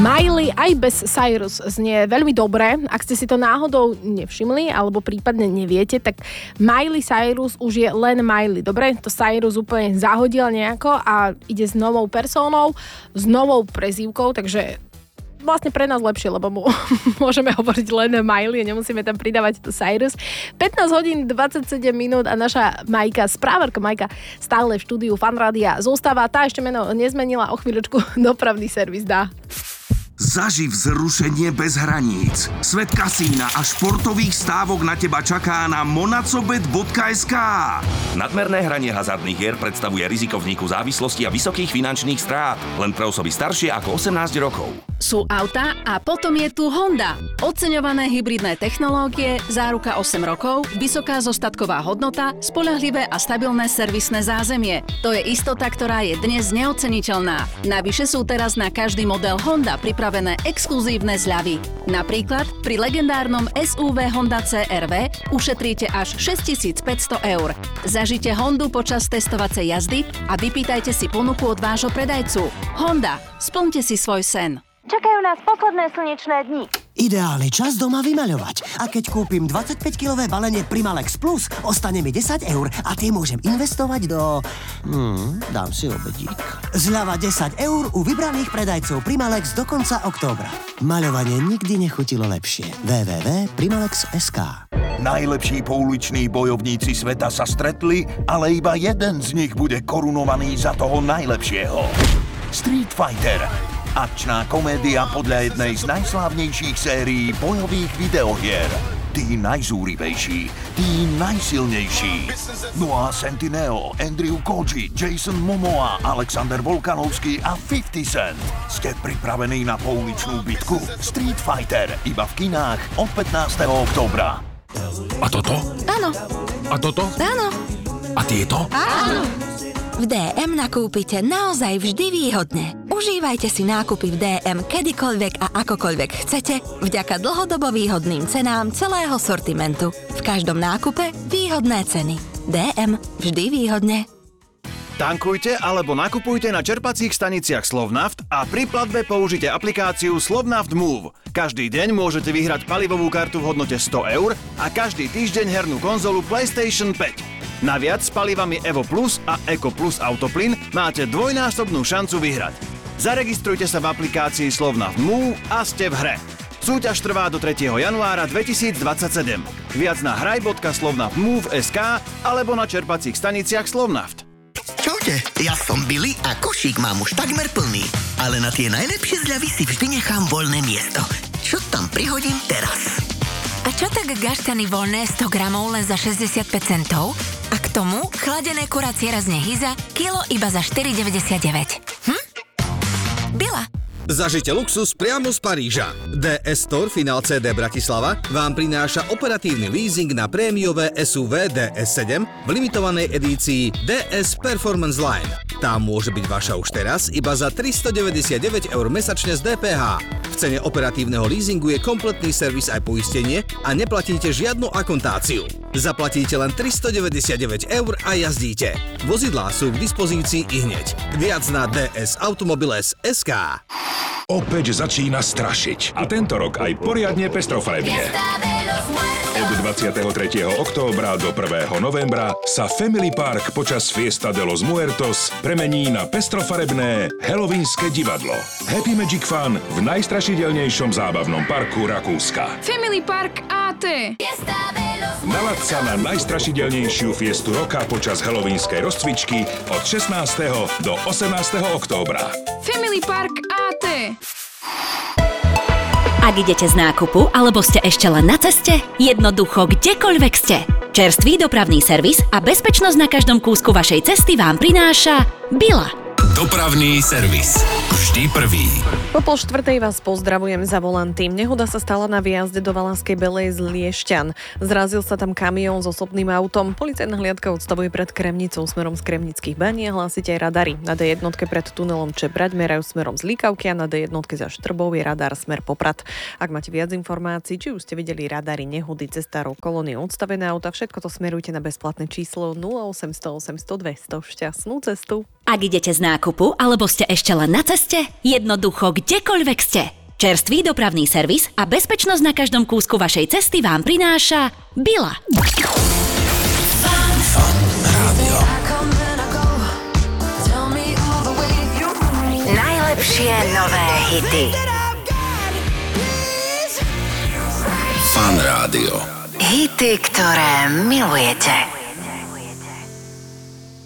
Miley aj bez Cyrus znie veľmi dobre. Ak ste si to náhodou nevšimli alebo prípadne neviete, tak Miley Cyrus už je len Miley. Dobre, to Cyrus úplne zahodil nejako a ide s novou persónou, s novou prezývkou, takže vlastne pre nás lepšie, lebo môžeme hovoriť len Miley, nemusíme tam pridávať to Cyrus. 15 hodín 27 minút a naša Majka, správarka Majka, stále v štúdiu Fan Rádia zostáva. Tá ešte meno nezmenila, o chvíľočku dopravný servis dá. Zaživ vzrušenie bez hraníc. Svet kasína a športových stávok na teba čaká na monacobet.sk. Nadmerné hranie hazardných hier predstavuje riziko vzniku závislosti a vysokých finančných strát. Len pre osoby staršie ako 18 rokov. Sú autá a potom je tu Honda. Oceňované hybridné technológie, záruka 8 rokov, vysoká zostatková hodnota, spoľahlivé a stabilné servisné zázemie. To je istota, ktorá je dnes neoceniteľná. Navyše sú teraz na každý model Honda pripravené exkluzívne zľavy. Napríklad pri legendárnom SUV Honda CR-V ušetríte až 6500 €. Zažite Hondu počas testovacej jazdy a vypýtajte si ponuku od vášho predajcu. Honda, splňte si svoj sen. Čakajú nás posledné slnečné dni. Ideálny čas doma vymaľovať. A keď kúpim 25-kilové balenie Primalex Plus, ostane mi 10 € a tie môžem investovať do... dám si obedík. Zľava 10 € u vybraných predajcov Primalex do konca októbra. Maľovanie nikdy nechutilo lepšie. www.primalex.sk. Najlepší pouliční bojovníci sveta sa stretli, ale iba jeden z nich bude korunovaný za toho najlepšieho. Street Fighter. Akčná komédia podľa jednej z najslávnejších sérií bojových videohier. Tí najzúrivejší, tí najsilnejší. No a Sentinel, Andrew Koji, Jason Momoa, Alexander Volkanovský a 50 Cent. Ste pripravení na pouličnú bitku? Street Fighter iba v kinách od 15. októbra. A toto? Áno. A toto? Áno. A tieto? Áno. V DM nakúpite naozaj vždy výhodne. Užívajte si nákupy v DM kedykoľvek a akokoľvek chcete vďaka dlhodobo výhodným cenám celého sortimentu. V každom nákupe výhodné ceny. DM vždy výhodne. Tankujte alebo nakupujte na čerpacích staniciach Slovnaft a pri platbe použite aplikáciu Slovnaft Move. Každý deň môžete vyhrať palivovú kartu v hodnote 100 € a každý týždeň hernú konzolu PlayStation 5. Naviac s palivami Evo Plus a Eco Plus Autoplyn máte dvojnásobnú šancu vyhrať. Zaregistrujte sa v aplikácii Slovnaft Move a ste v hre. Súťaž trvá do 3. januára 2027. Viac na hraj.slovnaftmove.sk alebo na čerpacích staniciach Slovnaft. Čaute, ja som Billy a košík mám už takmer plný. Ale na tie najlepšie zľavy si vždy nechám voľné miesto. Čo tam prihodím teraz? A čo tak gašťany voľné 100 gramov len za 65 centov? A k tomu chladené kuracie razne Hyza, kilo iba za 4,99. Bila. Zažite luxus priamo z Paríža. DS Store Final CD Bratislava vám prináša operatívny leasing na prémiové SUV DS7 v limitovanej edícii DS Performance Line. Tá môže byť vaša už teraz iba za 399 € mesačne z DPH. V cene operatívneho leasingu je kompletný servis aj poistenie a neplatíte žiadnu akontáciu. Zaplatíte len 399 € a jazdíte. Vozidlá sú k dispozícii ihneď. Viac na dsautomobiles.sk. Opäť začína strašiť. A tento rok aj poriadne pestrofarebne. Od 23. októbra do 1. novembra sa Family Park počas Fiesta de los Muertos premení na pestrofarebné Halloweenské divadlo. Happy Magic Fun v najstrašidelnejšom zábavnom parku Rakúska. Family Park AT. Nalaď sa na najstrašidelnejšiu fiestu roka počas Halloweenskej rozcvičky od 16. do 18. októbra. Family Park AT. Ak idete z nákupu, alebo ste ešte len na ceste, jednoducho kdekoľvek ste. Čerstvý dopravný servis a bezpečnosť na každom kúsku vašej cesty vám prináša Bila. Dopravný servis. Vždy prvý. Po 3:30 vás pozdravujem za volantým. Nehoda sa stala na výjazde do Valanskej Belej z Liešťan. Zrazil sa tam kamión s osobným autom. Policajná hliadka odstavuje pred Kremnicou smerom z Kremnických baní a hlásite aj radary. Na D1 pred tunelom Čebrať merajú smerom z Líkavky a na D1 za Štrbou je radar smer Poprad. Ak máte viac informácií, či už ste videli radary, nehody, cestárov, kolóny, odstavené auta, všetko to smerujte na bezplatné číslo 0800 800 200. Šťastnú cestu. Ak idete z nákupu, nákupu alebo ste ešte len na ceste? Jednoducho kdekoľvek ste. Čerstvý dopravný servis a bezpečnosť na každom kúsku vašej cesty vám prináša Bila. Najlepšie nové hity. Fan Rádio. Hity, ktoré milujete.